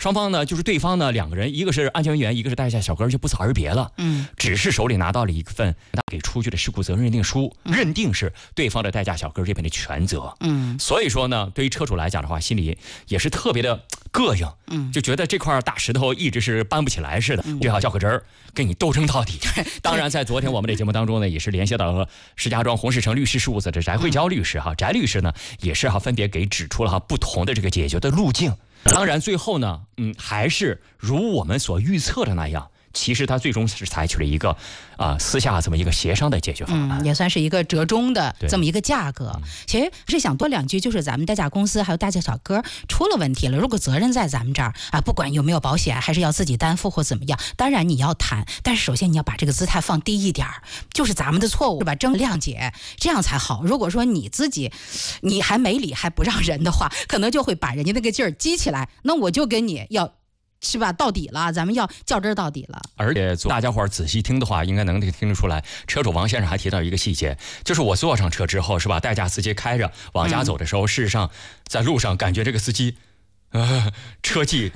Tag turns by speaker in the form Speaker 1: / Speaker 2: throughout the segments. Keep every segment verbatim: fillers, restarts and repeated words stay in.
Speaker 1: 双方呢就是对方呢两个人，一个是安全人员，一个是代驾小哥，就不辞而别了。嗯，只是手里拿到了一份给出具的事故责任认定书，嗯、认定是对方的代驾小哥这边的全责。嗯，所以说呢，对于车主来讲的话，心里也是特别的膈应。嗯，就觉得这块大石头一直是搬不起来似的，最好较个真儿，跟你斗争到底。当然，在昨天我们的节目当中呢，也是联系到了石家庄红石城律师事务所的翟慧娇律师哈，翟律师呢也是哈分别给指出了哈不同的这个解决的路径。当然，最后呢，嗯，还是如我们所预测的那样。其实他最终是采取了一个啊、呃、私下这么一个协商的解决方案，
Speaker 2: 嗯，也算是一个折中的这么一个价格。嗯、其实是想多两句，就是咱们代驾公司还有代驾小哥出了问题了，如果责任在咱们这儿啊，不管有没有保险，还是要自己担负或怎么样，当然你要谈，但是首先你要把这个姿态放低一点，就是咱们的错误是吧？争谅解，这样才好。如果说你自己你还没理还不让人的话，可能就会把人家那个劲儿激起来，那我就跟你要。是吧？到底了，咱们要较真儿到底了。
Speaker 1: 而且大家伙儿仔细听的话，应该能听得出来。车主王先生还提到一个细节，就是我坐上车之后，是吧？代驾司机开着往家走的时候，嗯、事实上在路上感觉这个司机，呃，车技。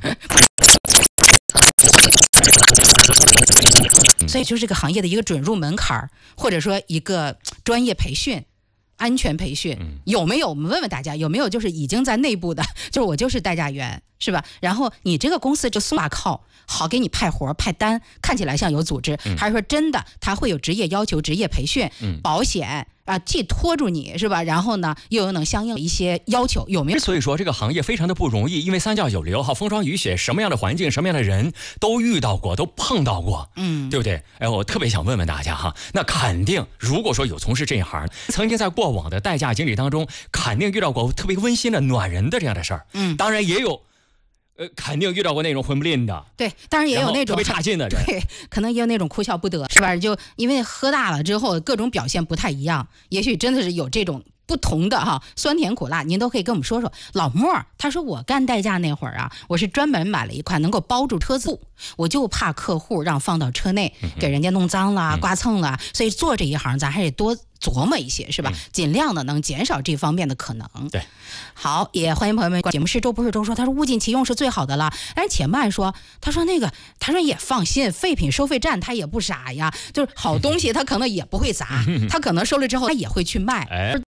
Speaker 2: 所以就是这个行业的一个准入门槛，或者说一个专业培训。安全培训有没有？我们问问大家有没有，就是已经在内部的，就是我就是代驾员，是吧？然后你这个公司就松把靠，好给你派活派单，看起来像有组织，嗯、还是说真的他会有职业要求、职业培训、嗯、保险啊，既拖住你是吧？然后呢，又有能相应的一些要求，有没有？
Speaker 1: 所以说这个行业非常的不容易，因为三教九流哈，风霜雨雪，什么样的环境、什么样的人都遇到过，都碰到过，嗯，对不对？哎，我特别想问问大家哈，那肯定如果说有从事这一行，曾经在过往的代驾经历当中，肯定遇到过特别温馨的、暖人的这样的事儿，嗯，当然也有。呃，肯定遇到过那种混不吝的，
Speaker 2: 对，当然也有那种
Speaker 1: 特别差劲的人，
Speaker 2: 对，可能也有那种哭笑不得，是吧？就因为喝大了之后，各种表现不太一样，也许真的是有这种不同的哈，酸甜苦辣，您都可以跟我们说说。老莫他说，我干代驾那会儿啊，我是专门买了一款能够包住车子，我就怕客户让放到车内给人家弄脏了、刮蹭了，所以做这一行咱还得多琢磨一些，是吧？嗯、尽量的能减少这方面的可能。
Speaker 1: 对，
Speaker 2: 好，也欢迎朋友们。节目是周不是周说，他说物尽其用是最好的了。但是且慢说，他说那个，他说也放心，废品收费站他也不傻呀，就是好东西他可能也不会砸，他可能收了之后他也会去卖。哎